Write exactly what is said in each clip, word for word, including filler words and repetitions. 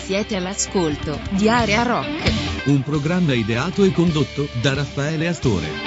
Siete all'ascolto di Area Rock, un programma ideato e condotto da Raffaele Astore.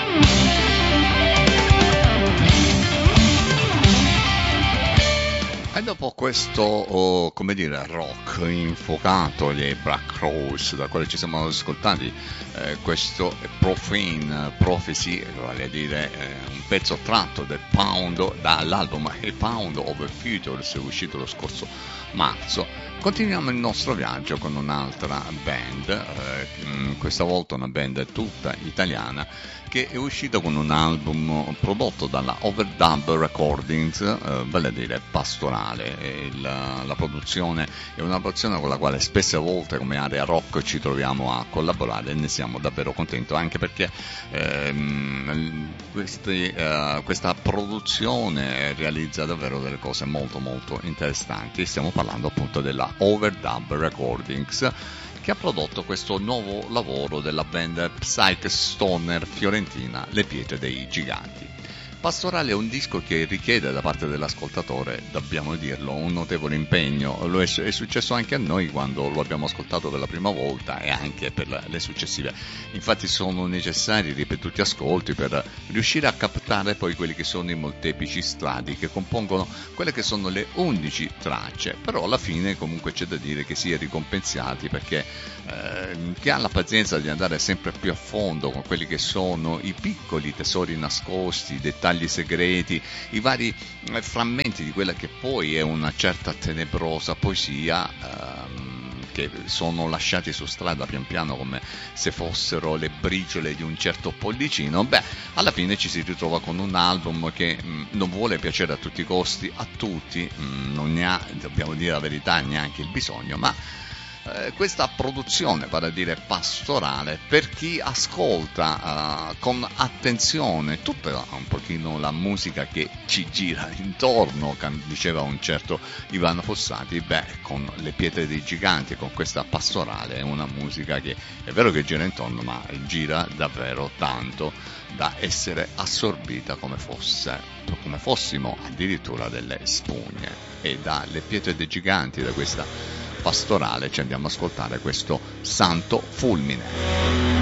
E dopo questo, oh, come dire, rock infuocato dei Black Crowes, da quale ci siamo ascoltati, eh, questo Profane Prophecy, vale a dire eh, un pezzo tratto del Pound, dall'album A Pound of Futures, uscito lo scorso marzo. Continuiamo il nostro viaggio con un'altra band, eh, questa volta una band tutta italiana, che è uscita con un album prodotto dalla Overdub Recordings, eh, vale a dire Pastorale. Il, la produzione è una produzione con la quale spesse volte come Area Rock ci troviamo a collaborare e ne siamo davvero contenti, anche perché ehm, questi, eh, questa produzione realizza davvero delle cose molto molto interessanti. Stiamo parlando appunto della Overdub Recordings, che ha prodotto questo nuovo lavoro della band Psych Stoner fiorentina Le Pietre dei Giganti. Pastorale è un disco che richiede da parte dell'ascoltatore, dobbiamo dirlo, un notevole impegno. Lo è, è successo anche a noi quando lo abbiamo ascoltato per la prima volta e anche per le successive. Infatti sono necessari ripetuti ascolti per riuscire a captare poi quelli che sono i molteplici strati che compongono quelle che sono le undici tracce. Però alla fine comunque c'è da dire che si è ricompensati, perché eh, chi ha la pazienza di andare sempre più a fondo con quelli che sono i piccoli tesori nascosti, i dettagli segreti, i vari eh, frammenti di quella che poi è una certa tenebrosa poesia ehm, che sono lasciati su strada pian piano come se fossero le briciole di un certo pollicino, beh, alla fine ci si ritrova con un album che mh, non vuole piacere a tutti i costi a tutti, mh, non ne ha, dobbiamo dire la verità, neanche il bisogno, ma Eh, questa produzione, vale a dire Pastorale, per chi ascolta uh, con attenzione tutta un pochino la musica che ci gira intorno, diceva un certo Ivano Fossati, beh, con Le Pietre dei Giganti, con questa Pastorale, è una musica che è vero che gira intorno, ma gira davvero tanto da essere assorbita come fosse, come fossimo addirittura delle spugne. E dalle Pietre dei Giganti, da questa Pastorale, ci andiamo ad ascoltare questo Santo Fulmine.